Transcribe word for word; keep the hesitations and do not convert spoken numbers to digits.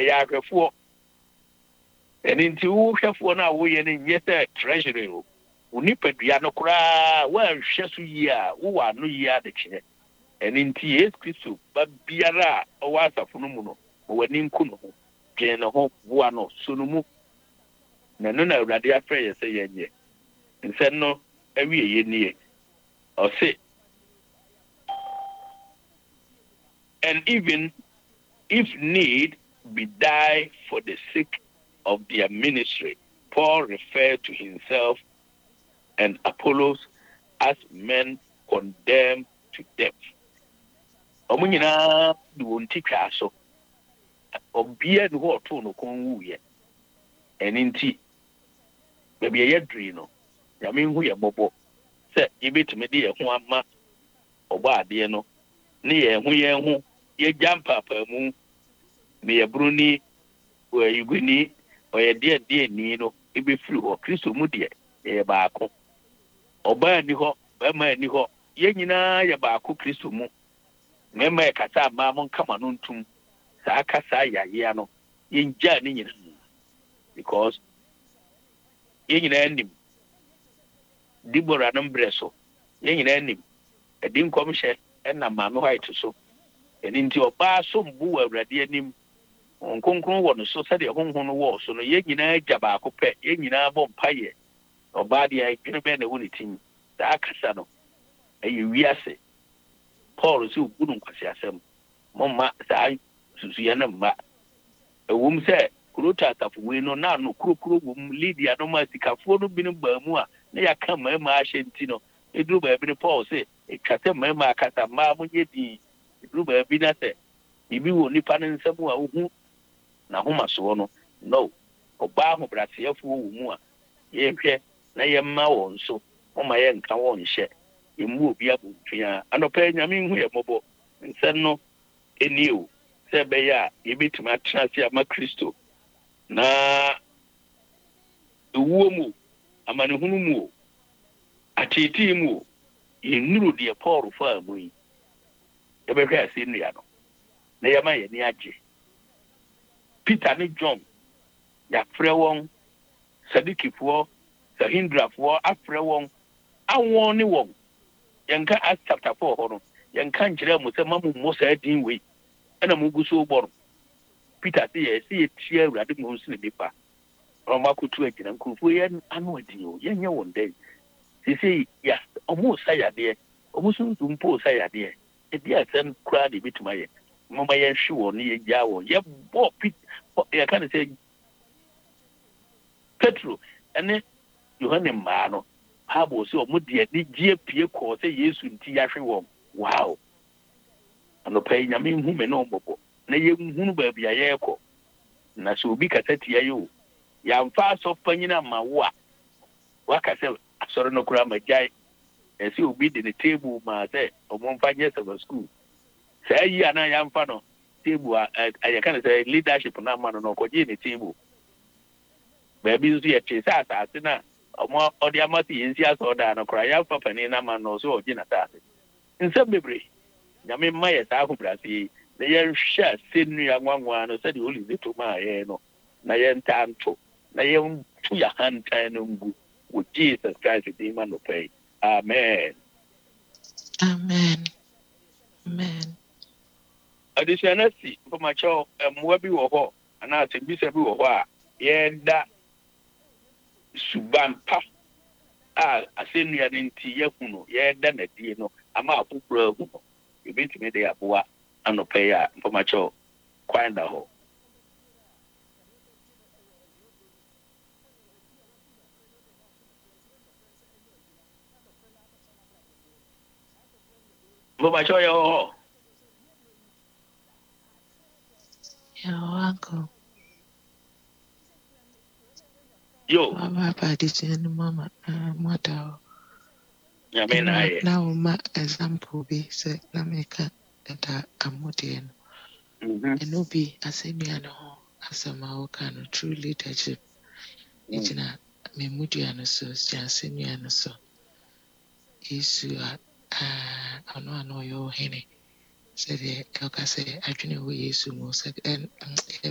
ya ahwefo eni nti wo hwefo na wo ye ne nyese treasury o unipadua no kura wa hwe so yi a wo wa no yi a de kye eni nti Yesu Kristo ba biara o wa asafo no mu no wo wani nku no ho dwen ne ho boa no so no mu na no na awurade afre ye se ye nye nsen no awie ye nie o se and even if need be die for the sake of their ministry. Paul referred to himself and Apollos as men condemned to death. Omunyina du wonti kwaso. Obia no ho to no kon wuye. Eninti baby ye dri no. Ya me hu ye bobo. Se yebetime de ye ho ama oba ade no. Ne ye hu ye hu ye jampa pa mu. Me ye bruni we yuguni oye de de ni no ebe firi ho Kristo mu de e baako oba ni ho ba ma ni ho ye nyina ye baako Kristo mu me ma e kasa ma mon kama no ntum sa kasa ya ye no ye nja ni nyina because ye nyina anim dibora no mbreso ye nyina anim edi nkomhye na ma me white so eni nti oba so mbu awurade anim onkonkron wo no so sɛ de honhon no wo so no ye nyina agya baako pɛ ye nyina bɔ mpaye oba de ai twene bɛ na wo ne tin da akasa no ayi wiase Paul so gunu kwasi asɛm momma sa susu ya na mma ewum sɛ kurota tafo we no na no kurokuro wum Lydia no ma sikafo no bi no ba mu a na ya ka ma ma ahye nti no eduru ba bi no Paul sɛ ekata ma ma akata ma mo nye di eduru ba bi na sɛ bibi wo nipa ne nsɛm a ohu na homa so no no oba ho brasefo wo mu a ye hwɛ na ye ma won so homa ye nka won hye emu obi abotua anopa nyame hu ye mobo nsen no eniu se be ya ye bituma trase ama Kristo na ewuo mu amane hunu mu atiti mu ye nuru de Paul fa mu yi ye be hwɛ ase nua no na ye ma ye ni agye Peter ni John ya frɛ wɔn Sadikifo Sahindrafo afrɛ wɔn awon ni wɔn yɛnka Acts chapter four hɔ no yɛnka nkyerɛ mu sɛ mamu mo saa din wei ɛna mu gu so bɔ no Peter sɛ yɛ sɛ yɛtia awurade mu nso ne nipa ɔmo akoto agyina nkurufo yɛ ano adin o yɛnyɛ wɔn dɛn sisi ya ɔmo sa yadeɛ ɔmo so ntum po sa yadeɛ edi asɛm kura de bituma yɛ mama yɛn hwe wɔ ne yɛgya wɔ yɛ bɔ pit yɛ ka ne sɛ Petro ene Yohane mmaa no Bible sɛ ɔmo de ani gye pie kɔ sɛ Yesu nti yahwe wɔn wow anopa yi nyame hu me no mbɔbɔ na yɛ hunu baabi a yɛkɔ na sɛ obi kasa tia yɛ o yɛamfa asɔfa nyina ma wo a waka sɛ asɔre no kora magyae ɛsɛ obi de ne table ma sɛ ɔmo mfa nyɛ sɛba school saa yi a na yɛamfa no table a yɛka ne sɛ leadership no ama no no ɔkɔgye ne table baabi nso yɛtwe sɛ asase no a ɔmo ɔde ama sɛ yɛnsi asɔ ɔdaa no kora yɛamfa pani no ama no so ɔgye n'asase nsɛm bebree nyame mma yɛ saa ahobrɛase yi na yɛnhwɛ ase nnua nwanwa no sɛdeɛ olive to ma yɛn no na yɛnta nto na yɛnto yɛ hantan no ngu wɔ Jesus Christ din ma nɔpa yi amen amen amen adesua si mpamakyɛw mmoa bi wɔ hɔ anaasɛ bisa bi wɔ hɔ a yɛda subampa a asɛnnua no nti yɛhu no yɛda n'adie no ama afoforɔ ahu no yɛbɛtumi de aboa anɔpa yi a mpamakyɛw kwan da hɔ mpamakyɛw yɛ hɔ hɔ yeah uncle yo mama padisi no mama mother nyame na ayɛ na uma example bi sɛ na meka da amodie no ɛno bi asɛnnua no ho asɛm a woka no true leadership gyina memudua no so si asɛnnua no so Yesu a ɔno a na ɔyɛ ɔhene sɛdeɛ ɛka sɛ adwene wɔ Yesu mu sɛ